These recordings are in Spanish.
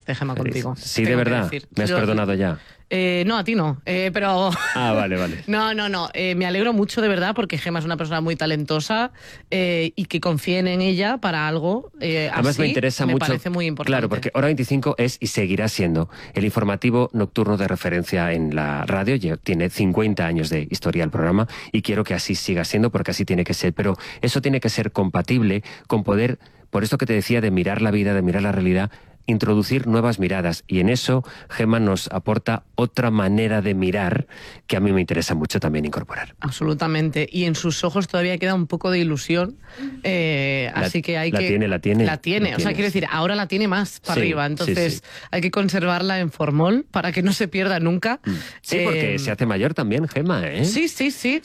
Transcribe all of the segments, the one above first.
de Gemma contigo. Sí, de verdad. ¿Me has perdonado ya? No, a ti no, pero... Ah, vale. No. Me alegro mucho, de verdad, porque Gemma es una persona muy talentosa y que confíen en ella para algo Además así, me interesa mucho, parece muy importante. Claro, porque Hora 25 es y seguirá siendo el informativo nocturno de referencia en la radio. Ya tiene 50 años de historia el programa y quiero que así siga siendo, porque así tiene que ser. Pero eso tiene que ser compatible con poder, por esto que te decía, de mirar la vida, de mirar la realidad, introducir nuevas miradas, y en eso Gemma nos aporta otra manera de mirar que a mí me interesa mucho también incorporar. Absolutamente, y en sus ojos todavía queda un poco de ilusión, así que hay que... La tiene. O sea, quiero decir, ahora la tiene más para arriba, entonces sí. hay que conservarla en formol para que no se pierda nunca. Sí, porque se hace mayor también, Gemma, ¿eh? Sí. Se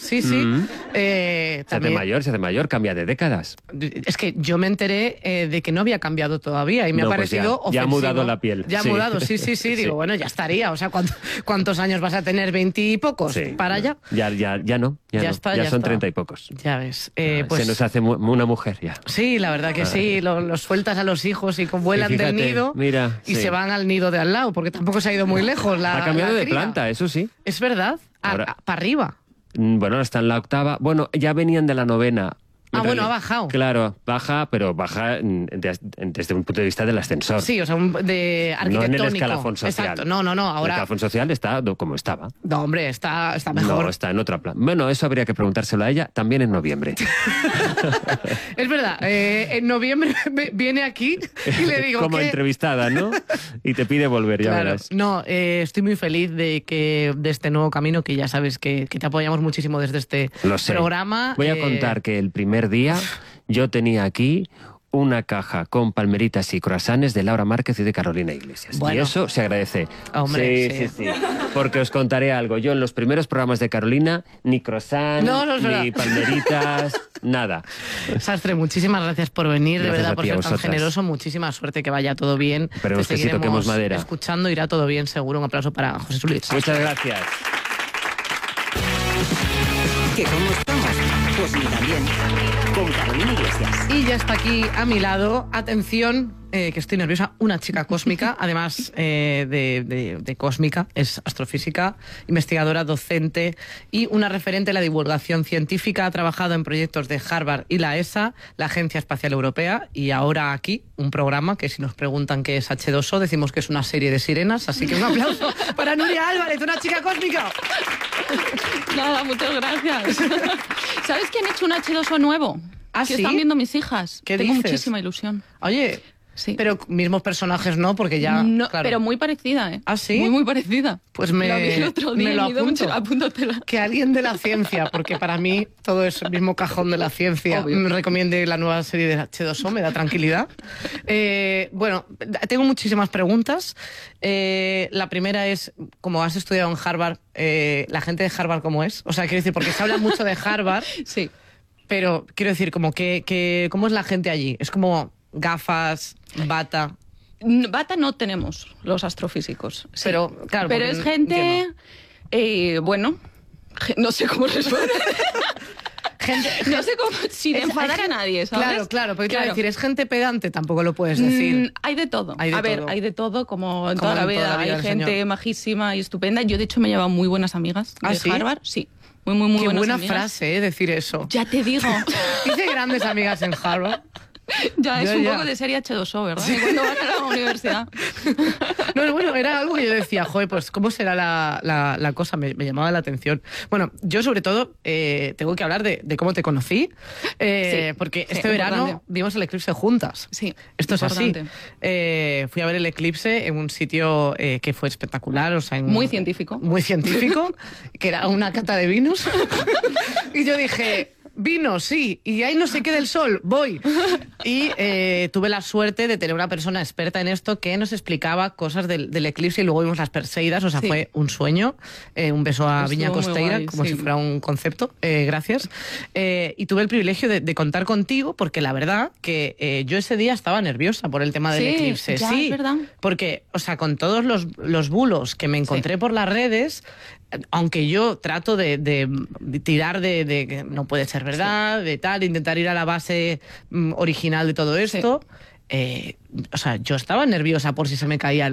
hace mayor, cambia de décadas. Es que yo me enteré de que no había cambiado todavía y me ha parecido ofensivo. Ya ha mudado la piel. Ya ha mudado, sí. Digo, bueno, ya estaría. O sea, ¿cuántos años vas a tener? ¿20 y pocos? Sí. ¿Para allá? Ya no. Ya son 30 y pocos. Ya ves. Pues, se nos hace una mujer ya. Sí, la verdad que sí. Los sueltas a los hijos y vuelan fíjate, del nido y se van al nido de al lado, porque tampoco se ha ido muy lejos. Ha cambiado de planta, eso sí. Es verdad. Para arriba. Bueno, está en la 8ª. Bueno, ya venían de la 9ª. Bueno, ha bajado. Claro, pero baja desde un punto de vista del ascensor. Sí, o sea, de arquitectónico. No en el escalafón social. Exacto, no, ahora... El escalafón social está como estaba. No, hombre, está mejor. No, está en otra plan. Bueno, eso habría que preguntárselo a ella también en noviembre. Es verdad, en noviembre viene aquí y le digo como que... entrevistada, ¿no? Y te pide volver, ya verás. No, estoy muy feliz de este nuevo camino, que ya sabes que te apoyamos muchísimo desde este programa. Voy a contar que el primer día yo tenía aquí una caja con palmeritas y croissants de Laura Márquez y de Carolina Iglesias. Bueno. Y eso se agradece. Hombre, sí. Porque os contaré algo. Yo en los primeros programas de Carolina, ni croissants, ni palmeritas, nada. Sastre, muchísimas gracias por venir, Gracias, de verdad, por ser tan vosotras. generoso. Muchísima suerte, que vaya todo bien. Esperemos que sí toquemos madera. Escuchando, irá todo bien, seguro. Un aplauso para José Luis. Muchas gracias. ¿Que cómo estamos? Pues mira, bien. Con Carolina Iglesias. Y ya está aquí a mi lado, atención, que estoy nerviosa, una chica cósmica, además de cósmica, es astrofísica, investigadora, docente y una referente de la divulgación científica. Ha trabajado en proyectos de Harvard y la ESA, la Agencia Espacial Europea, y ahora aquí un programa que, si nos preguntan qué es H2O, decimos que es una serie de sirenas, así que un aplauso para Nuria Álvarez, una chica cósmica. Nada, muchas gracias. ¿Sabes que han hecho un H2O nuevo? ¿Ah, que sí? están viendo mis hijas. ¿Qué Tengo dices? muchísima ilusión. Oye, sí. Pero mismos personajes no, porque ya... No, claro. pero muy parecida, ¿eh? ¿Ah, sí? Muy parecida. Pues Lo vi el otro día, me lo he ido mucho, apunto. apúntatela. Que alguien de la ciencia, porque para mí todo es el mismo cajón de la ciencia, Obvio. me recomiende la nueva serie de H2O, me da tranquilidad. Bueno, tengo muchísimas preguntas. La primera es, como has estudiado en Harvard, ¿la gente de Harvard cómo es? O sea, quiero decir, porque se habla mucho de Harvard, Sí. pero quiero decir, como ¿cómo es la gente allí? ¿Es como gafas, bata? Bata no tenemos, los astrofísicos. Sí. Pero, claro, pero porque es gente... bueno, no sé cómo responder. No sé cómo... Sin enfadar a nadie, ¿sabes? Claro, porque quiero decir, ¿es gente pedante? Tampoco lo puedes decir. Hay de todo. Hay de a ver, todo. hay de todo, como en Como toda la en vida. toda la vida Hay del gente señor. majísima y estupenda. Yo, de hecho, me he llevado muy buenas amigas de ¿Sí? Harvard. Sí, muy Qué buenas buena amigas. frase, decir eso. Ya te digo. Hice grandes amigas en Harvard. Ya es un Ya. poco de serie H2O, ¿verdad? Cuando van a la universidad. No, bueno, era algo que yo decía, joder, pues ¿cómo será la cosa? Me llamaba la atención. Bueno, yo sobre todo tengo que hablar de cómo te conocí, porque este verano importante. vimos el eclipse juntas. Sí, Esto es así. importante. Fui a ver el eclipse en un sitio que fue espectacular. O sea, Muy científico. Muy científico, que era una cata de vinos. Y yo dije... Vino, sí, y ahí no se queda el sol, voy. Y tuve la suerte de tener una persona experta en esto que nos explicaba cosas del eclipse, y luego vimos las Perseidas, o sea, Sí. fue un sueño. Un beso a Estuvo Viña muy Costeira, guay, como sí. si fuera un concepto, gracias. Y tuve el privilegio de contar contigo, porque la verdad que yo ese día estaba nerviosa por el tema del Sí, eclipse. ya, Sí, es verdad. porque, o sea, con todos los bulos que me encontré por las redes, aunque yo trato de tirar de que no puede ser verdad, de tal, de intentar ir a la base original de todo esto, o sea, yo estaba nerviosa por si se me caía